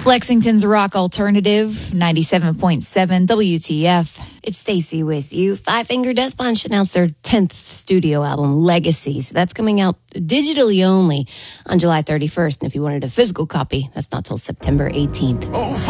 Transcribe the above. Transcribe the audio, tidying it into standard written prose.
Lexington's Rock Alternative, 97.7 WTF. It's Stacy with you. Five Finger Death Punch announced their 10th studio album, Legacy. So that's coming out digitally only on July 31st. And if you wanted a physical copy, that's not till September 18th.